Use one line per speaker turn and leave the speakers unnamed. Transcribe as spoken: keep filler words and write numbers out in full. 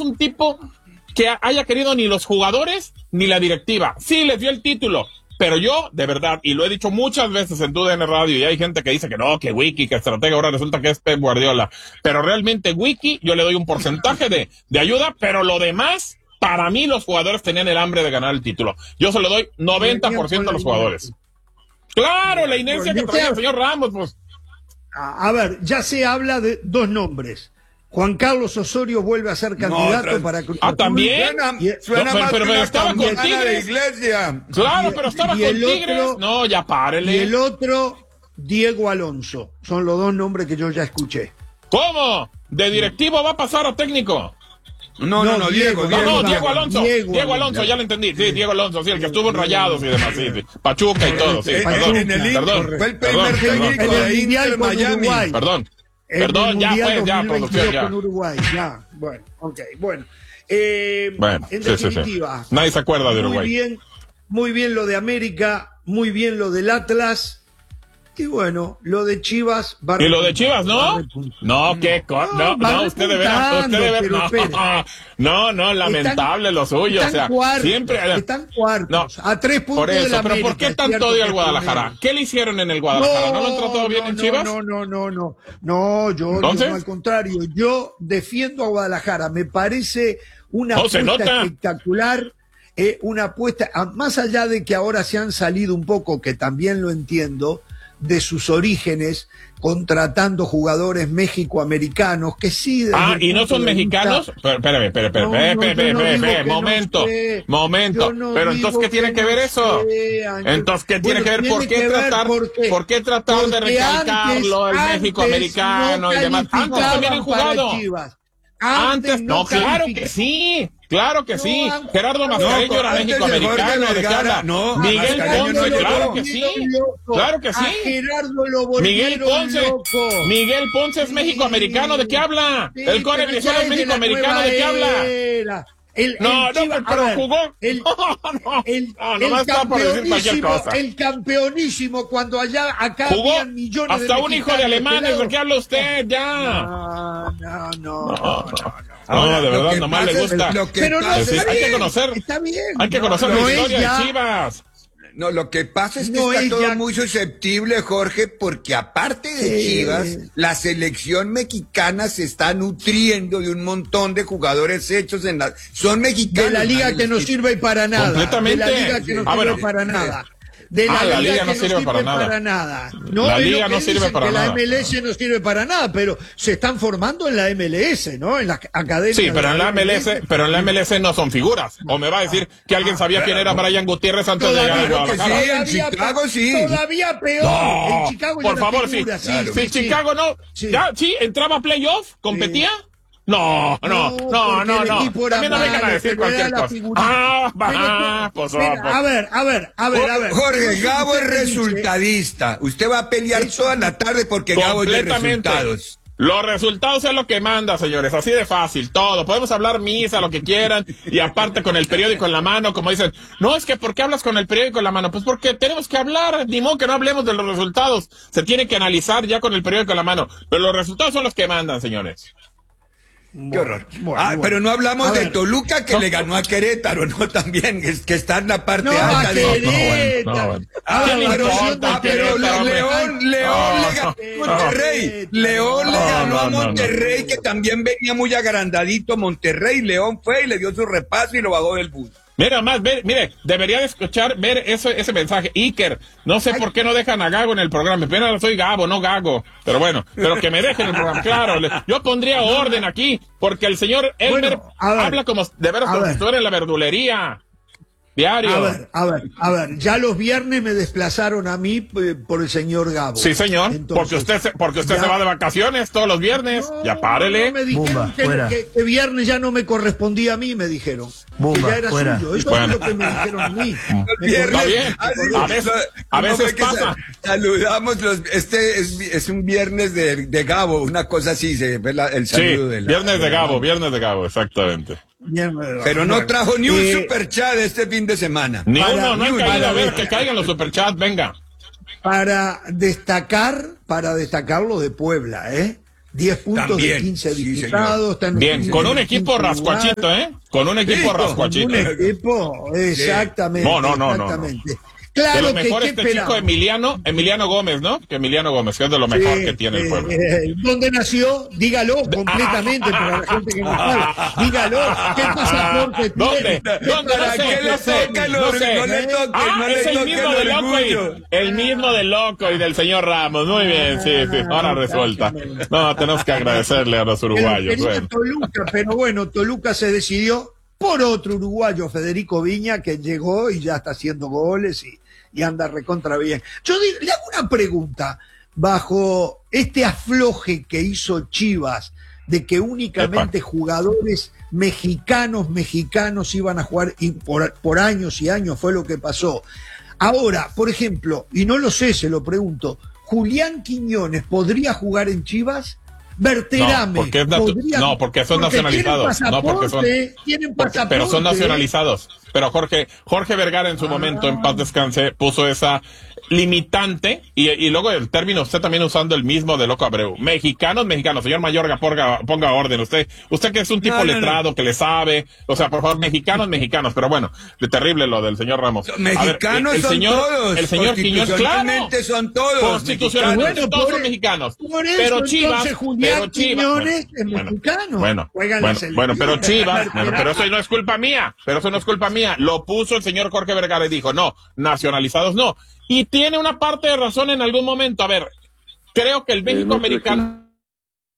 un tipo que haya querido ni los jugadores ni la directiva. Sí, les dio el título, pero yo, de verdad, y lo he dicho muchas veces en tu D N Radio, y hay gente que dice que no, que Wiki, que estratega, ahora resulta que es Pep Guardiola. Pero realmente Wiki, yo le doy un porcentaje de, de ayuda, pero lo demás, para mí los jugadores tenían el hambre de ganar el título. Yo se lo doy noventa por ciento a los jugadores. Claro, la inercia que traía el señor Ramos, pues.
A ver, ya se habla de dos nombres. Juan Carlos Osorio vuelve a ser candidato no, para Cruz
Azul. Ah, también.
Suena, suena
no,
más
pero, pero estaba con Tigres.
Iglesia.
Claro, pero estaba con Tigres.
Otro,
no, ya párele.
Y el otro, Diego Alonso. Son los dos nombres que yo ya escuché.
¿Cómo? ¿De directivo va a pasar a técnico?
No, no, no, Diego.
No,
Diego,
no, Diego Alonso.
Diego,
Diego Alonso, ya lo entendí. Sí, Diego Alonso, sí, el que estuvo en Rayados y demás, sí, sí. Pachuca y todo, sí. Perdón,
en el
perdón.
Fue el primer técnico de Inter Miami.
Perdón. Perdón, ya pues, ya, producción, ya.
Con Uruguay, ya. Bueno, ok, bueno. Eh,
bueno,
en
sí,
definitiva.
Sí, sí. Nadie se acuerda de Uruguay.
Muy bien, muy bien lo de América, muy bien lo del Atlas. Y bueno, lo de Chivas va
¿Y lo de Chivas, no? No, qué co no, no, no usted de veras, usted de veras, no, no, no, lamentable están, lo suyo, o sea,
cuartos,
siempre
están cuartos, no, a tres puntos
por eso,
de la
pero
América,
¿por qué tanto odio al Guadalajara? ¿Qué le hicieron en el Guadalajara? ¿No, ¿No lo han tratado bien
no,
en Chivas?
No, no, no, no, no, yo, yo no, al contrario, yo defiendo a Guadalajara, me parece una
no,
apuesta espectacular. Eh, una apuesta, más allá de que ahora se han salido un poco, que también lo entiendo, de sus orígenes, contratando jugadores mexicoamericanos que sí.
Ah, ¿y no son mexicanos? Espérame, espérame, espérame, espérame, momento, momento. Pero entonces, ¿qué tiene que ver eso? Entonces, ¿qué tiene que ver? ¿Por qué tratar, por qué tratar de recalcarlo el mexicoamericano y demás? Antes también han jugado. Antes, no, claro que sí. Claro que no, sí, Gerardo Mascareño no, era México-americano, ¿de qué habla?
No,
Miguel Ponce,
no,
claro que sí, claro que sí.
Gerardo lo
Miguel Ponce,
loco.
Miguel Ponce es México-americano, ¿de qué habla? Sí, el Core Brizuela es México-americano, ¿de qué habla? El,
no,
el no, Chivas, pero ver, jugó.
El,
no, no,
el,
no, no
el, campeonísimo, el campeonísimo, cuando allá acá
jugó
habían millones
hasta
de
un hijo de alemanes, ¿de qué habla usted? Ya.
No, no, no.
no, no, no. No, de verdad, nomás le gusta.
Lo que
pero no,
es decir, hay que conocer,
está bien,
hay que conocer
no,
la
no
historia
ya,
de Chivas.
No, lo que pasa es que
no
está todo
ya...
muy susceptible, Jorge, porque aparte de sí. Chivas, la selección mexicana se está nutriendo de un montón de jugadores hechos en la... Son mexicanos.
De la liga que no sirve para nada.
Completamente.
De la liga que no
ah,
sirve
bueno.
para nada. De la,
ah, la
liga,
liga no
que
sirve,
no sirve
para, nada.
para nada. No,
la liga no sirve para
que
nada.
La M L S no sirve para nada, pero se están formando en la M L S, ¿no? En la academia.
Sí, pero en la M L S,
M L S,
pero en la M L S no son figuras. O me va a decir que alguien sabía quién era Brian Gutiérrez antes de llegar a Guadalajara.
Sí, en Chicago sí.
Todavía peor.
No,
en Chicago
por favor,
figura,
sí.
sí,
Si
sí,
sí, Chicago
sí.
no,
sí.
ya, sí, entraba a playoff, competía. Sí. No, no, no, no, no. También no vengan a decir cualquier cosa. Ah, va, pues,
a ver, a ver, a ver, a ver.
Jorge, Gabo es resultadista. Usted va a pelear toda la tarde porque Gabo es de resultados.
Los resultados es lo que manda, señores, así de fácil, todo. Podemos hablar misa, lo que quieran, y aparte con el periódico en la mano, como dicen, no, es que ¿por qué hablas con el periódico en la mano? Pues porque tenemos que hablar, ni modo que no hablemos de los resultados. Se tiene que analizar ya con el periódico en la mano, pero los resultados son los que mandan, señores.
Qué horror. Bueno, ah, bueno. Pero no hablamos a de ver. Toluca que no. le ganó a Querétaro, ¿no? También, es que está en la parte
no,
alta.
A
de...
Querétaro.
No, no, bueno. Ah, pero, ah, pero León, León le ganó a Monterrey. León le ganó a Monterrey, que también venía muy agrandadito. Monterrey, León fue y le dio su repaso y lo bajó del bus.
Mira, más, ver, mire, debería de escuchar, ver eso, ese mensaje. Iker, no sé Ay. por qué no dejan a Gago en el programa. Pero soy Gabo, no Gago. Pero bueno, pero que me dejen el programa. Claro, le, yo pondría orden aquí, porque el señor Elmer bueno, habla como, de veras, como si estuviera en la verdulería. Diario.
A ver, a ver, a ver, ya los viernes me desplazaron a mí eh, por el señor Gabo.
Sí, señor, Entonces, porque usted, se, porque usted ya... se va de vacaciones todos los viernes, no, ya párele.
No, me dijeron Bumba, que, que, que viernes ya no me correspondía a mí, me dijeron. Bumba, que ya era fuera. Suyo, eso bueno. es lo que me dijeron a mí.
Está bien, a veces, a veces pasa.
Saludamos, los, este es, es un viernes de, de Gabo, una cosa así, se ve la, el saludo
sí,
de la,
viernes de Gabo,
la...
viernes de Gabo, exactamente.
Pero no trajo ni un eh, superchat este fin de semana.
Ni para, uno, no hay caído, a ver, que caigan los superchats, venga.
Para destacar, para destacar lo de Puebla, ¿eh? diez puntos
También,
de quince
sí,
disputados. Están
Bien, con un equipo rascuachito, ¿eh? Con un equipo
Sí,
rascuachito.
Un equipo, exactamente.
No, no, no,
exactamente.
De
Claro
lo
que
mejor
qué
este
esperamos.
chico Emiliano, Emiliano Gómez, ¿no? Que Emiliano Gómez, que es de lo mejor
Sí,
que tiene el
eh,
pueblo.
eh, ¿Dónde nació? Dígalo completamente para la gente que no sabe. Dígalo. ¿Qué pasaporte
¿Dónde?
tiene?
¿Dónde?
¿Para
No sé,
qué
no
lo
sé,
toca el
no
orgullo?
sé.
No le toque,
Ah,
no
es
le
el
toque
mismo
el
de Loco y
orgullo.
el mismo de Loco y del señor Ramos. Muy bien, sí, sí. Ahora resulta. No, tenemos que agradecerle a los
Que lo
uruguayos.
quería
Bueno.
Toluca, pero bueno, Toluca se decidió por otro uruguayo, Federico Viña, que llegó y ya está haciendo goles y, y anda recontra bien. Yo digo, le hago una pregunta, bajo este afloje que hizo Chivas, de que únicamente
Epa.
jugadores mexicanos, mexicanos iban a jugar y por, por años y años fue lo que pasó. Ahora, por ejemplo, y no lo sé, se lo pregunto, ¿Julián Quiñones podría jugar en Chivas? Berterame.
No, porque es natu-
podría-
no, porque son
porque
nacionalizados.
Tienen
No, porque son-
pasaporte, tienen
Porque-
pasaporte.
pero son nacionalizados. Pero Jorge, Jorge Vergara en su
Ah.
momento, en paz descanse, puso esa limitante y, y luego el término, usted también usando el mismo de Loco Abreu. Mexicanos, mexicanos. Señor Mayorga, ponga, ponga orden. Usted, usted que es un tipo
No, no,
letrado, que le sabe. O sea, por favor, mexicanos, mexicanos. Pero bueno, de terrible lo del señor Ramos. A ver,
Mexicanos
el
son
señor,
todos.
El señor Quiñones, claro.
Constitucionalmente son todos.
Constitucionalmente
Bueno,
todos
por
son
e-
mexicanos.
por eso,
Pero Chivas,
entonces, Julián
pero Chivas.
Quiñones es
bueno,
mexicano.
Bueno,
Juega en la
bueno,
selección.
bueno, pero Chivas, bueno, pero eso no es culpa mía, pero eso no es culpa mía. Lo puso el señor Jorge Vergara y dijo, no, nacionalizados no. Y tiene una parte de razón en algún momento. A ver, creo que el México americano